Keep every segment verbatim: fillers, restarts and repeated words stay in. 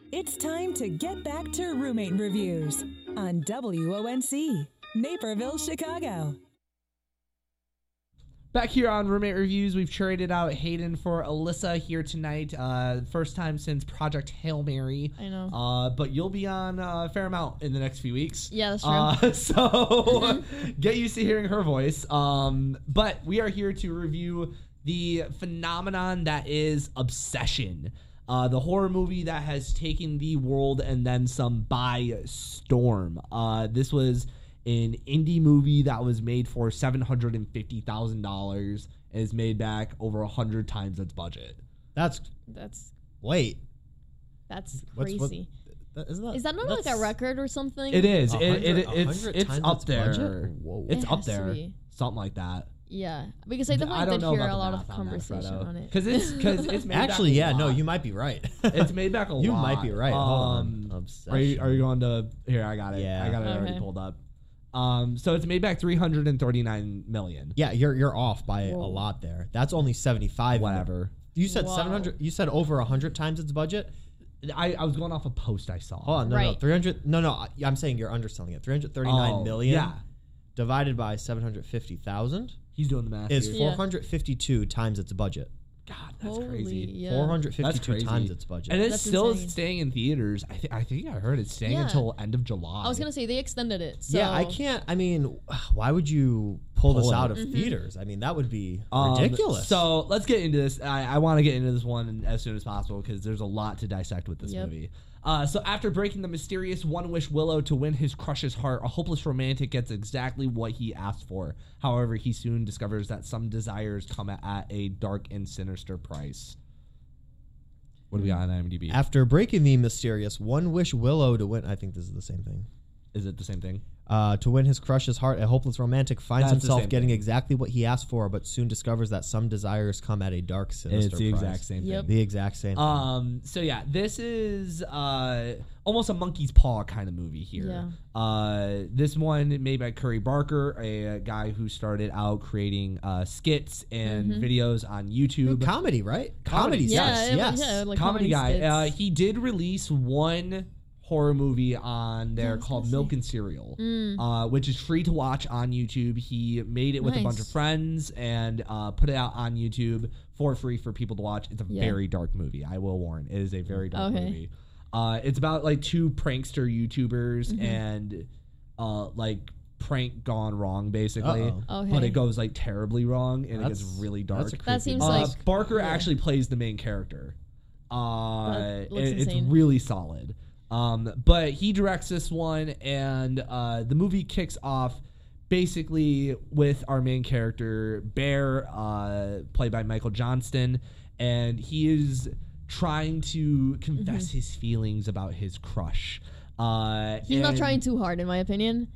It's time to get back to Roommate Reviews on W O N C, Naperville, Chicago. Back here on Roommate Reviews, we've traded out Hayden for Alyssa here tonight. Uh, first time since Project Hail Mary. I know. Uh, but you'll be on a fair amount in the next few weeks. Yeah, that's true. Uh, so get used to hearing her voice. Um, but we are here to review the phenomenon that is Obsession. Uh, the horror movie that has taken the world and then some by storm. Uh, this was an indie movie that was made for seven hundred fifty thousand dollars and is made back over one hundred times its budget. That's That's wait. that's What's- what- crazy. That, isn't that, Is that not like a that's record or something? It is. a It, hundred- it, a it's hundred it's times up its there. budget? Whoa. It's It up has to there. be. Something like that. Yeah, because I definitely I don't did know hear about a the lot of math on that, conversation Fredo. on it. Because it's because it's made Actually, back a yeah, no, lot. you might be right. It's made back a You lot. might be right. Hold on. Um, Obsession. are you are you going to here? I got it. Yeah. I got it already Okay. pulled up. Um, so it's made back three hundred thirty-nine million. Yeah, you're you're off by Whoa. a lot there. That's only seventy-five. Whatever. You said Wow. seven hundred. You said over one hundred times its budget. I, I was going off a post I saw. Hold on, no, no, Right. three hundred. No, no, I- I'm saying you're underselling it. three hundred thirty-nine Oh, million Yeah, divided by seven hundred fifty thousand he's doing the math. is here. Yeah. four hundred fifty-two times its budget. God, that's Holy, crazy. yeah. four hundred That's fifty-two crazy. times its budget. And it's That's still insane. staying in theaters. I think I think I heard it's staying Yeah. until end of July. I was gonna say they extended it. So. yeah, I can't. I mean, why would you pull, this Pull out it. of theaters? I mean, that would be Um, ridiculous. So let's get into this. I, I want to get into this one as soon as possible because there's a lot to dissect with this Yep. movie. Uh, so after breaking the mysterious one-wish Willow to win his crush's heart, a hopeless romantic gets exactly what he asked for. However, he soon discovers that some desires come at, at a dark and sinister price. What do we got on IMDb? After breaking the mysterious one wish Willow to win, I think this is the same thing. Is it the same thing? Uh, to win his crush's heart, a hopeless romantic finds That's the himself same getting thing. exactly what he asked for, but soon discovers that some desires come at a dark, sinister It's the price. exact same Yep. thing. The exact same thing. Um. So yeah, this is uh almost a monkey's paw kind of movie here. Yeah. Uh, this one made by Curry Barker, a, uh guy who started out creating uh skits and Mhm. videos on YouTube. Comedy, right? Comedy, Comedy, Yeah, yes, it- yes. yeah, like comedy guy. skits. Uh, he did release one horror movie on Yeah, I there was called gonna Milk say. and Cereal, Mm. uh, which is free to watch on YouTube. He made it with a bunch of Nice. friends and uh, put it out on YouTube for free for people to watch. It's a Yeah. very dark movie. I will warn. It is a very dark Okay. movie. Uh, it's about like two prankster YouTubers Mhm. and uh, like prank gone wrong basically. Uh-oh. Okay. But it goes like terribly wrong and That's- it gets really dark. that's a That creepy seems movie. Uh, like- Barker yeah. actually plays the main character. Uh, That looks it- it's insane. really solid. Um, but he directs this one, and uh, the movie kicks off basically with our main character Bear, uh, played by Michael Johnston, and he is trying to confess Mm-hmm. his feelings about his crush. Uh, He's not and- trying too hard, in my opinion.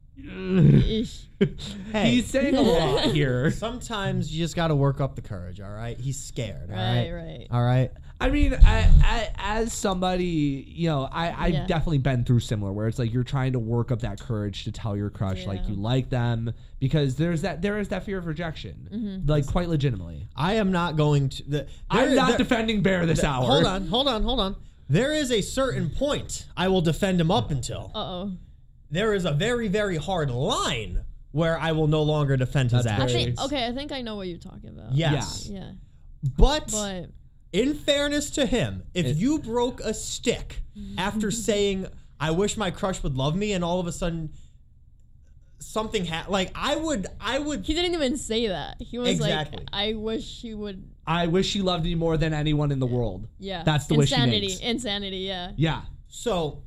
Ish. Hey. He's saying a lot here. Sometimes you just got to work up the courage, all right? He's scared, all Right, right? right. All right? I mean, I, I, as somebody, you know, I, I've Yeah. definitely been through similar, where it's like you're trying to work up that courage to tell your crush like Yeah. you like them, because there's that there is that fear of rejection, Mm-hmm. like quite legitimately. I am not going to... The, I'm there- not there- defending Bear this hour. Hold on, hold on, hold on. There is a certain point I will defend him up until. Uh-oh. There is a very, very hard line where I will no longer defend his That's I actions. very- think, okay, I think I know what you're talking about. Yes. Yeah. But, But, in fairness to him, if It- you broke a stick after saying, I wish my crush would love me, and all of a sudden something happened, like, I would, I would... he didn't even say that. He was Exactly. like, I wish he would, I wish she loved me more than anyone in the world. yeah. That's the wish she Insanity. makes. Insanity, yeah. Yeah. So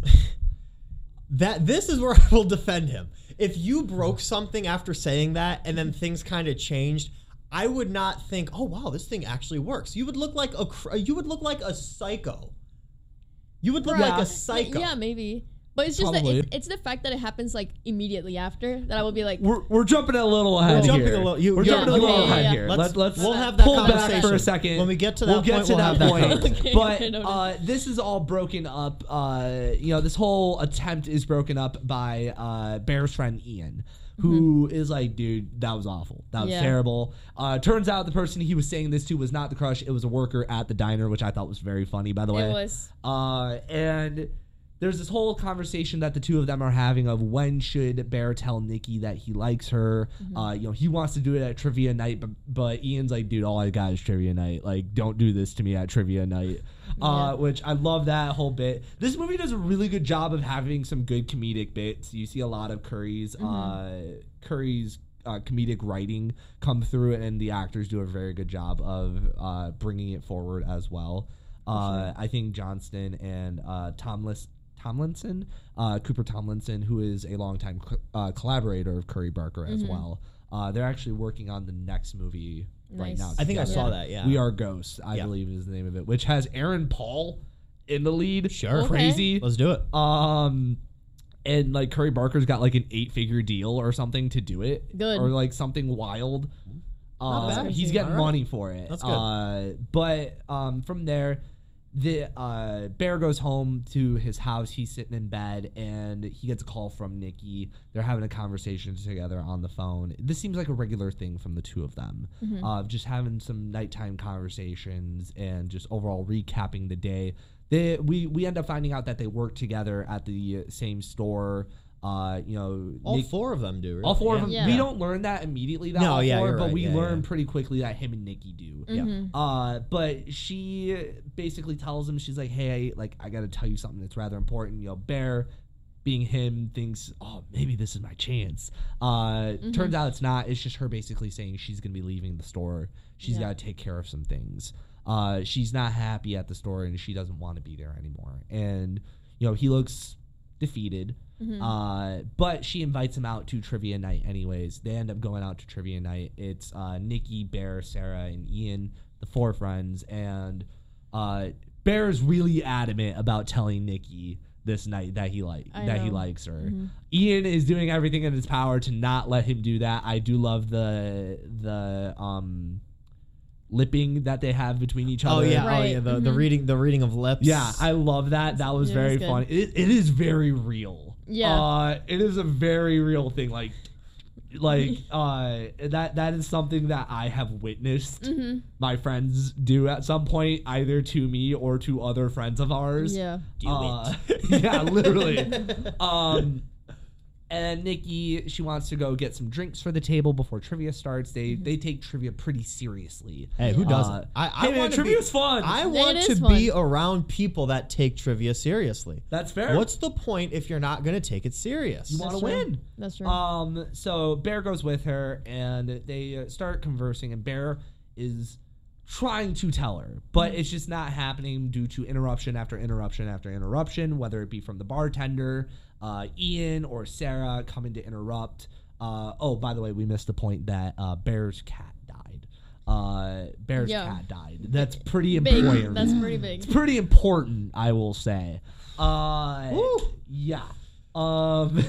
that this is where I will defend him. If you broke something after saying that and then things kind of changed, I would not think, "Oh wow, this thing actually works." You would look like a cr- you would look like a psycho. You would look Right. like Yeah. a psycho. Yeah, maybe. But it's just Probably. that it, it's the fact that it happens like immediately after that I will be like, We're, we're jumping a little ahead jumping here. a little- you- we're yeah, jumping a little okay, yeah, ahead yeah. here. Let's- Let's, let's we'll have that pull back conversation. for a second. When we get to we'll that get point, to we'll that have that point. conversation. But Okay, noted. uh, this is all broken up. Uh, you know, this whole attempt is broken up by uh, Bear's friend Ian, who is like, dude, that was awful. That was Yeah. terrible. Uh, turns out the person he was saying this to was not the crush. It was a worker at the diner, which I thought was very funny, by the way. It was. Uh, and there's this whole conversation that the two of them are having of when should Bear tell Nikki that he likes her. Mm-hmm. Uh, you know, he wants to do it at trivia night, but, but Ian's like, dude, all I got is trivia night. Like, don't do this to me at trivia night. Uh, Yeah. which I love that whole bit. This movie does a really good job of having some good comedic bits. You see a lot of Curry's, Mm-hmm. uh, Curry's uh, comedic writing come through, and the actors do a very good job of uh, bringing it forward as well. Uh, I think Johnston and uh, Tomlis, Tomlinson, uh, Cooper Tomlinson, who is a longtime cl- uh, collaborator of Curry Barker as Mm-hmm. well. Uh, they're actually working on the next movie right Nice. now. I think I together. saw Yeah. that. Yeah. We Are Ghosts, I Yeah. believe is the name of it, which has Aaron Paul in the lead. Sure. Okay. Crazy. Let's do it. Um, and like Curry Barker's got like an eight-figure deal or something to do it. Good. Or like something wild. Not Uh, bad. he's getting All right. money for it. That's good. Uh, but um, from there, the uh, Bear goes home to his house. He's sitting in bed, and he gets a call from Nikki. They're having a conversation together on the phone. This seems like a regular thing from the two of them, Mm-hmm. uh, just having some nighttime conversations and just overall recapping the day. They we we end up finding out that they work together at the same store. Uh, you know, All Nick- four of them do. Really. all four yeah. of them. Yeah. We don't learn that immediately. That No, all yeah, four, you're but right. we Yeah, learn yeah. pretty quickly that him and Nikki do. Yeah. Mhm. Uh, but she basically tells him, she's like, "Hey, like I got to tell you something that's rather important." You know, Bear, being him, thinks, "Oh, maybe this is my chance." Uh, turns out it's not. It's just her basically saying she's gonna be leaving the store. She's Yeah. got to take care of some things. Uh, she's not happy at the store, and she doesn't want to be there anymore. And you know, he looks defeated. Mhm. Uh, but she invites him out to trivia night anyways. They end up going out to trivia night. It's uh, Nikki, Bear, Sarah, and Ian, the four friends. And uh, Bear's really adamant about telling Nikki this night that he like I that he know. likes her. Mhm. Ian is doing everything in his power to not let him do that. I do love the the um lipping that they have between each Oh other. yeah. Oh Right. yeah. The, the Mhm. reading the reading of lips. Yeah, I love that. That was Yeah, it very was good. funny. It, it is very real. Yeah. Uh, it is a very real thing. Like, like uh, that that is something that I have witnessed Mhm. my friends do at some point, either to me or to other friends of ours. Yeah. Do Uh, yeah, literally. um, and Nikki, she wants to go get some drinks for the table before trivia starts. They Mm-hmm. they take trivia pretty seriously. Hey, who Yeah. doesn't? Uh, I, I hey, man, want to trivia's be, fun. I It want is to fun. be around people that take trivia seriously. That's fair. What's the point if you're not going to take it serious? You want to That's true. win. That's true. Um, so Bear goes with her, and they uh, start conversing, and Bear is trying to tell her, but it's just not happening due to interruption after interruption after interruption, whether it be from the bartender, uh, Ian, or Sarah coming to interrupt. Uh, oh, by the way, we missed the point that uh, Bear's cat died. Uh, Bear's Yeah. cat died. That's pretty big. important. That's pretty big. It's pretty important, I will say. Uh, Woo. yeah. Um,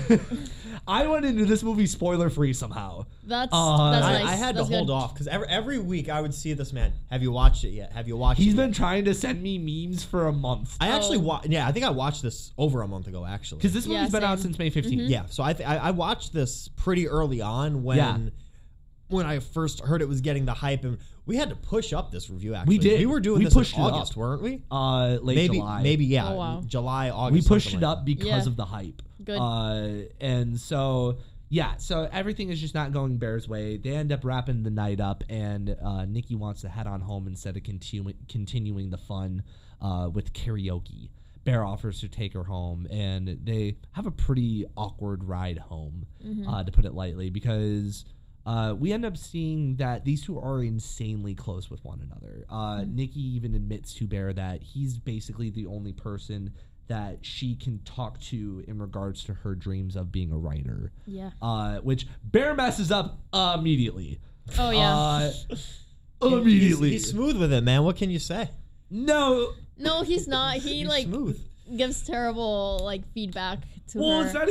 I went into this movie spoiler free somehow. That's Uh, that's I, nice. I had That's to hold good. off because every, every week I would see this man. Have you watched it yet? Have you watched He's it been yet? trying to send me memes for a month I actually Oh. wa- Yeah, I think I watched this over a month ago actually. because this Yeah, movie's been out same. since May fifteenth. Yeah, so I, th- I I watched this pretty early on when Yeah. when I first heard it was getting the hype, and we had to push up this review. Actually, did. We were doing We this pushed in it up. August, weren't we? Uh, late maybe July. maybe yeah, Oh, wow. July August. we pushed something it like up because Yeah. of the hype. Good. Uh, and so yeah, so everything is just not going Bear's way. They end up wrapping the night up, and uh, Nikki wants to head on home instead of continu- continuing the fun uh, with karaoke. Bear offers to take her home, and they have a pretty awkward ride home, uh, to put it lightly, because uh, we end up seeing that these two are insanely close with one another. Uh, Nikki even admits to Bear that he's basically the only person that she can talk to in regards to her dreams of being a writer, Yeah. uh, which Bear messes up immediately. Oh yeah. Uh, He's, immediately. he's smooth with it, man. What can you say? no, no, he's not. He He's like smooth. gives terrible like feedback to well, her. it's not